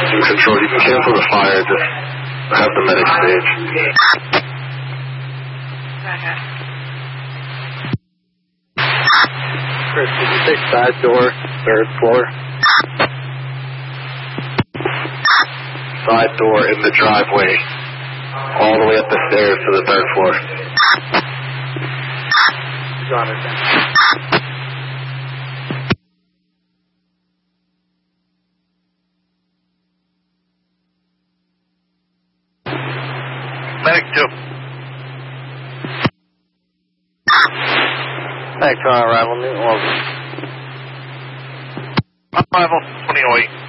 Control, you can cancel the fire, just have the medic stage. Okay. Chris, did you take side door, 3rd floor? Side door in the driveway, all the way up the stairs to the 3rd floor. Got it. Medic 2. Thanks, arrival, Newton Logan. Arrival, 2008.